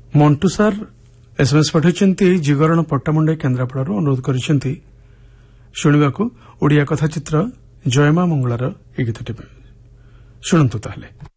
Mantu sir SMS ପଠାଇଛନ୍ତି ଜିଗରଣ ପଟ୍ଟାମୁଣ୍ଡାଇ କେନ୍ଦ୍ରାପଡ଼ାରୁ ଅନୁରୋଧ କରିଛନ୍ତି ଶୁଣିବାକୁ ଓଡ଼ିଆ କଥାଚିତ୍ର ଜୟମା ମଙ୍ଗଳାର ଏହି ଗୀତଟି ଶୁଣନ୍ତୁ ତାହେଲେ।